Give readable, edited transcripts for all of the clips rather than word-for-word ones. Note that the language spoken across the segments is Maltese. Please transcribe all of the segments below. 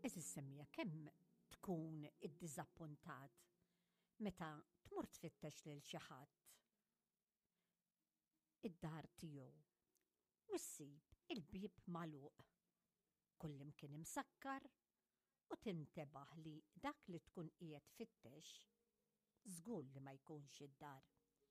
Eżis semmija kemm tkun iddiżappuntat meta tmur tfittex lil xi ħadd id-dar tiegħu u ssib il-bieb magħluq, kullimkien imsakkar u tintebaħ li dak li tkun qiegħed tfittex żgur li ma jkunx id-dar.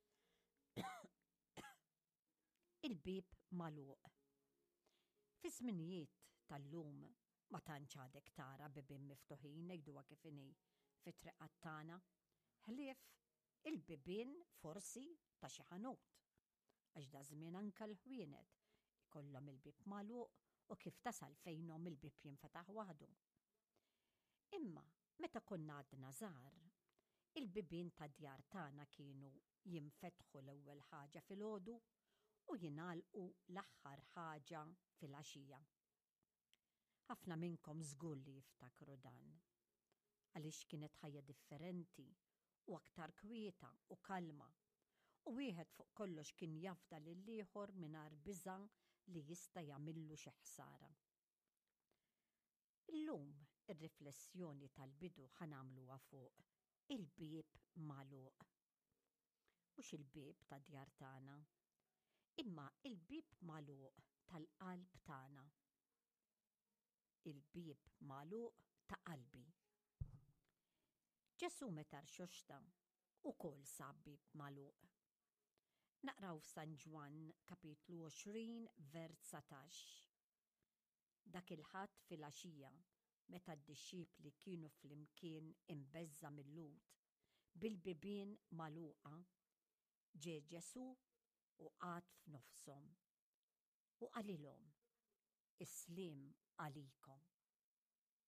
Il-bieb magħluq. Fi żminijiet tal-lum ma tantx għadek tara bibien miftuħin ngħiduha kif inhi fit-triqat tagħna, ħlief il-bibien forsi ta' xi ħanut. Għax da żmien anke l-ħwienet ikollhom il-bieb magħluq u kif tasal fejnhom il-bieb jinfetaħ waħdu. Imma meta konna għadna żgħar, il-bibien tad-djar tagħna kienu jinfetħu l-ewwel ħaġa filgħodu u jingħalqu l-aħħar ħaġa fil-għaxija. Ħafna minnkom żgur li jiftakru dan, għaliex kienet ħajja differenti u aktar kwieta u kalma, u wieħed fuq kollox kien jafda lill-ieħor mingħajr biża' li jista' jagħmillu xi ħsara. Illum ir-riflessjoni tal-bidu ħanamluha fuq il-bieb magħluq. Mhux il-bieb tad-djar tagħna, imma il-bieb magħluq tal-qalb tagħna. Il-bieb magħluq ta' qalbi. Ġesu meta rxoxta ukoll sab bieb magħluq. Naqraw f'San Ġwan kapitlu 20 vers 19. Dak il-ħadd fil-għaxija meta d-dixxipli kienu flimkien imbeżza mill-lut bil-bibien magħluqa, ġie Ġesu u qgħad f'nofshom u qalilhom: Is-sliem għalikom.